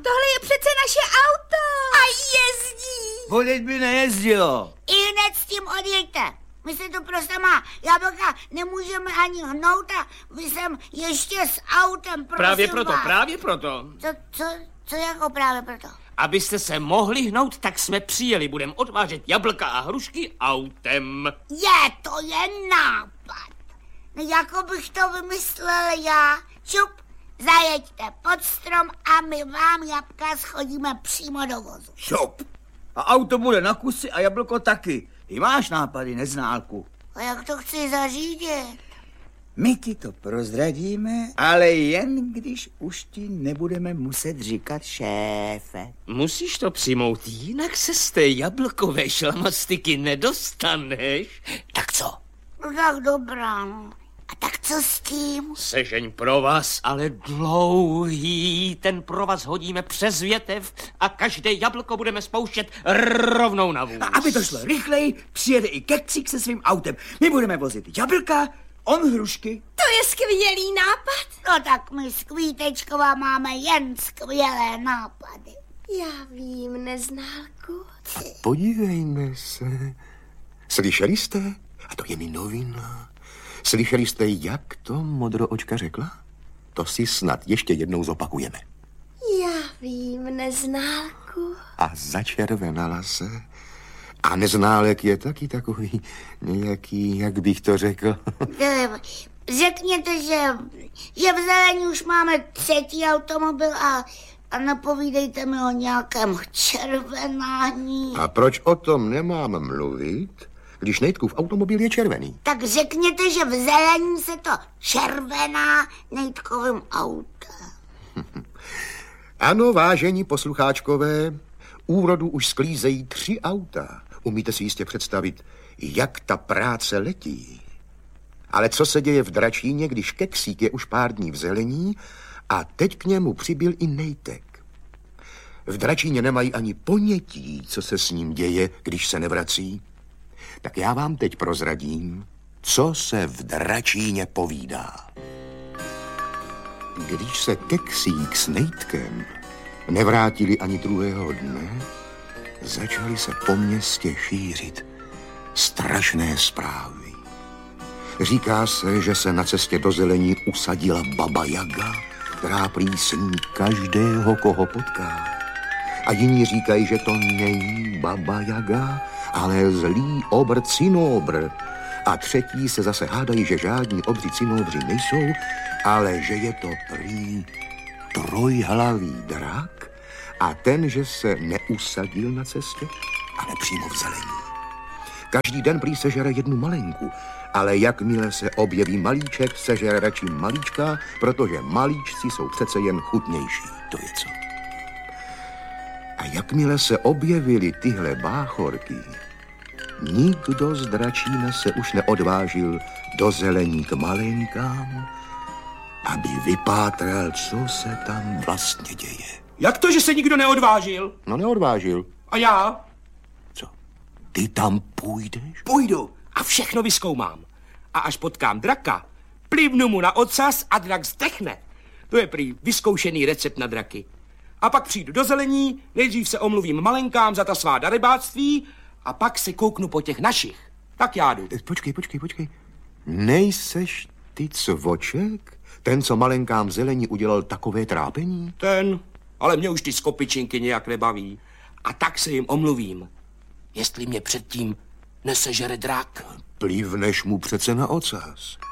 tohle je přece naše auto. A jezdí. Volit by nejezdilo. I hned s tím odjeďte. My se to prostě má jablka nemůžeme ani hnout a vy sem ještě s autem, prosím Právě proto. Co jako právě proto? Abyste se mohli hnout, tak jsme přijeli. Budeme odvážet jablka a hrušky autem. To je nápad. No jako bych to vymyslel já. Čup, zajeďte pod strom a my vám jabka schodíme přímo do vozu. Šup. A auto bude na kusy a jablko taky. Ty máš nápady, neználku. A jak to chci zařídit? My ti to prozradíme, ale jen když už ti nebudeme muset říkat šéfe. Musíš to přijmout, jinak se z té jablkové šlamastiky nedostaneš. Tak co? No tak dobrá, no. A tak co s tím? Sežeň provaz, ale dlouhý. Ten provaz hodíme přes větev a každé jablko budeme spouštět rovnou na vůz. A aby to šlo rychleji, přijede i Keksík se svým autem. My budeme vozit jablka, on hrušky. To je skvělý nápad. No tak my s Kvítečková máme jen skvělé nápady. Já vím, Neználku. Podívejme se. Slyšeli jste? A to je mi novina. Slyšeli jste, jak to modroočka řekla? To si snad ještě jednou zopakujeme. Já vím, Neználku. A začervenala se. A Neználek je taky takový nějaký, jak bych to řekl. Řekněte, že v Zelení už máme 3. automobil a napovídejte mi o nějakém červenání. A proč o tom nemám mluvit, když Nejtkův automobil je červený? Tak řekněte, že v Zelení se to červená Nejtkovým autem. Ano, vážení poslucháčkové, úrodu už sklízejí 3 auta. Umíte si jistě představit, jak ta práce letí. Ale co se děje v Dračíně, když Keksík je už pár dní v Zelení a teď k němu přibyl i Nejtek? V Dračíně nemají ani ponětí, co se s ním děje, když se nevrací. Tak já vám teď prozradím, co se v Dračíně povídá. Když se Keksík s Nejtkem nevrátili ani druhého dne, začaly se po městě šířit strašné zprávy. Říká se, že se na cestě do Zelení usadila Baba Jaga, která prý sní každého, koho potká. A jiní říkají, že to není Baba Jaga, ale zlý obr Cinobr. A třetí se zase hádají, že žádní obři cinobři nejsou, ale že je to prý trojhlavý drak a ten, že se neusadil na cestě, ale přímo v Zelení. Každý den prý sežere jednu malenku, ale jakmile se objeví malíček, sežere radši malíčka, protože malíčci jsou přece jen chutnější. To je co? A jakmile se objevily tyhle báchorky, nikdo z Dračína se už neodvážil do Zelení k malenkám, aby vypátral, co se tam vlastně děje. Jak to, že se nikdo neodvážil? No neodvážil. A já? Co? Ty tam půjdeš? Půjdu a všechno vyzkoumám. A až potkám draka, plivnu mu na ocas a drak zdechne. To je prý vyzkoušený recept na draky. A pak přijdu do Zelení, nejdřív se omluvím malenkám za ta svá darebáctví a pak se kouknu po těch našich. Tak já jdu. Počkej. Nejseš ty cvoček? Ten, co malenkám v Zelení udělal takové trápení? Ten, ale mě už ty skopičinky nějak nebaví. A tak se jim omluvím, jestli mě předtím nesežere drak. Plivneš mu přece na ocas.